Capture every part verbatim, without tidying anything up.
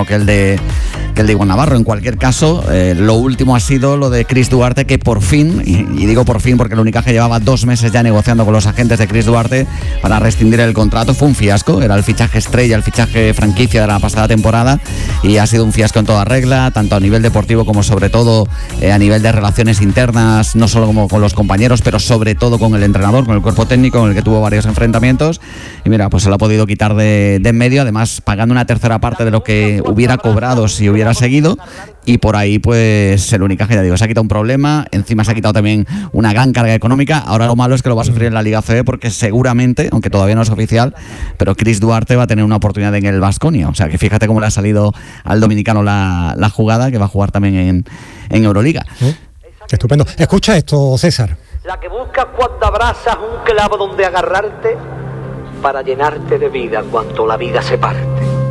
mismo que el de que el de Iván Navarro. En cualquier caso, eh, lo último ha sido lo de Chris Duarte, que por fin, y, y digo por fin porque el Unicaja llevaba dos meses ya negociando con los agentes de Chris Duarte para rescindir el contrato. Fue un fiasco, era el fichaje estrella, el fichaje franquicia de la pasada temporada, y ha sido un fiasco en toda regla, tanto a nivel deportivo como sobre todo eh, a nivel de relaciones internas, no solo como con los compañeros, pero sobre todo con el entrenador, con el cuerpo técnico, con el que tuvo varios enfrentamientos. Y mira, pues se lo ha podido quitar de, de en medio, además pagando una tercera parte de lo que hubiera cobrado si hubiera seguido, y por ahí pues el Unicaja, ya digo, se ha quitado un problema, encima se ha quitado también una gran carga económica. Ahora lo malo es que lo va a sufrir en la Liga C B, porque seguramente, aunque todavía no es oficial, pero Chris Duarte va a tener una oportunidad en el Baskonia. O sea que fíjate cómo le ha salido al dominicano la, la jugada, que va a jugar también en, en Euroliga. ¿Eh? Estupendo. Escucha esto, César. La que buscas cuando abrazas un clavo donde agarrarte para llenarte de vida cuando la vida se parte.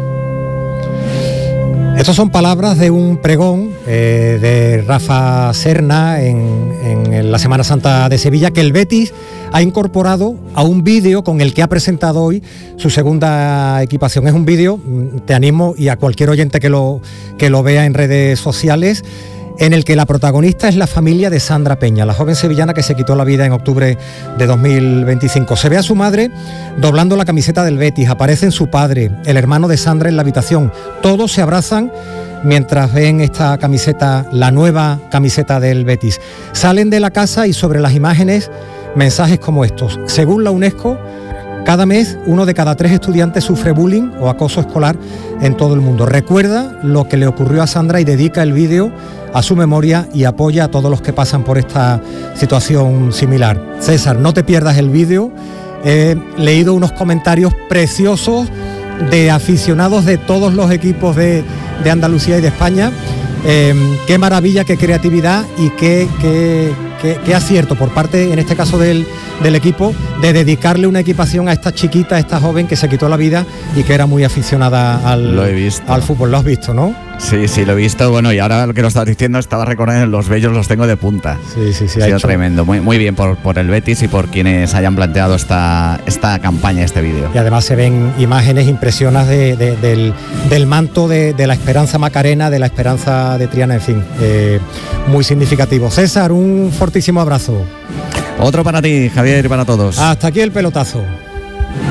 Estas son palabras de un pregón eh, de Rafa Serna en, en la Semana Santa de Sevilla, que el Betis ha incorporado a un vídeo con el que ha presentado hoy su segunda equipación. Es un vídeo, te animo, y a cualquier oyente que lo, que lo vea en redes sociales, en el que la protagonista es la familia de Sandra Peña, la joven sevillana que se quitó la vida en octubre de dos mil veinticinco. Se ve a su madre doblando la camiseta del Betis, aparecen su padre, el hermano de Sandra en la habitación. Todos se abrazan mientras ven esta camiseta, la nueva camiseta del Betis. Salen de la casa y sobre las imágenes mensajes como estos. Según la UNESCO, cada mes uno de cada tres estudiantes sufre bullying o acoso escolar en todo el mundo. Recuerda lo que le ocurrió a Sandra y dedica el vídeo a su memoria y apoya a todos los que pasan por esta situación similar. César, no te pierdas el vídeo. He leído unos comentarios preciosos de aficionados de todos los equipos de, de Andalucía y de España. Eh, qué maravilla, qué creatividad y qué, qué, qué, qué acierto por parte, en este caso del, del equipo, de dedicarle una equipación a esta chiquita, a esta joven que se quitó la vida y que era muy aficionada al, lo he visto. al fútbol. Lo has visto, ¿no? Sí, sí, lo he visto. Bueno, y ahora lo que lo estabas diciendo, estaba recordando, los vellos los tengo de punta. Sí, sí, sí. Ha sido tremendo. Muy, muy bien por, por el Betis y por quienes hayan planteado esta, esta campaña, este vídeo. Y además se ven imágenes impresionantes de, de, del, del manto de, de la Esperanza Macarena, de la Esperanza de Triana, en fin, eh, muy significativo. César, un fortísimo abrazo. Otro para ti, Javier, y para todos. Hasta aquí el pelotazo.